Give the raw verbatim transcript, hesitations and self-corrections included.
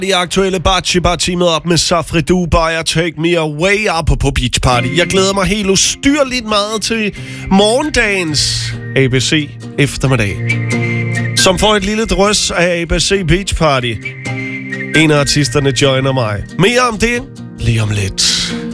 De aktuelle Bachi Bar teamet op med Safri Dubai og Take Me Away op på Beach Party. Jeg glæder mig helt ustyrligt meget til morgendagens A B C eftermiddag, som får et lille drøs af A B C Beach Party. En af artisterne joiner mig. Mere om det lige om lidt.